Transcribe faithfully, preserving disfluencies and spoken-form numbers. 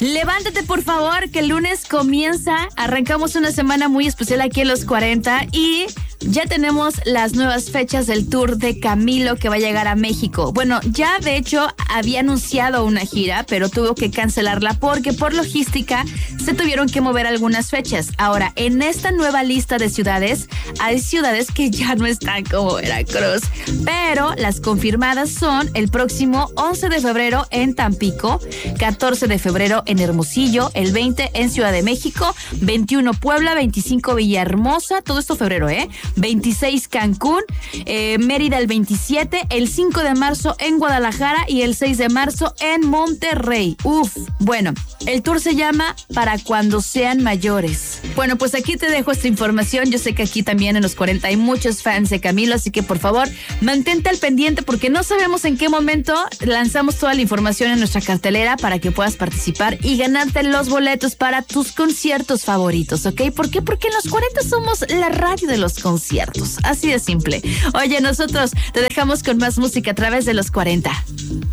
Levántate, por favor, que el lunes comienza. Arrancamos una semana muy especial aquí en Los cuarenta y ya tenemos las nuevas fechas del tour de Camilo que va a llegar a México. Bueno, ya de hecho había anunciado una gira, pero tuvo que cancelarla porque por logística se tuvieron que mover algunas fechas. Ahora, en esta nueva lista de ciudades, hay ciudades que ya no están como Veracruz, pero las confirmadas son el próximo once de febrero en Tampico, catorce de febrero en Hermosillo, el veinte en Ciudad de México, veintiuno Puebla, veinticinco Villahermosa, todo esto febrero, ¿eh? veintiséis Cancún, eh, Mérida el veintisiete, el cinco de marzo en Guadalajara y el seis de marzo en Monterrey. Uf, bueno, el tour se llama Para Cuando Sean Mayores. Bueno, pues aquí te dejo esta información. Yo sé que aquí también en Los cuarenta hay muchos fans de Camilo, así que por favor, mantente al pendiente porque no sabemos en qué momento lanzamos toda la información en nuestra cartelera para que puedas participar y ganarte los boletos para tus conciertos favoritos, ¿ok? ¿Por qué? Porque en Los cuarenta somos la radio de los conciertos. Así de simple. Oye, nosotros te dejamos con más música a través de Los cuarenta.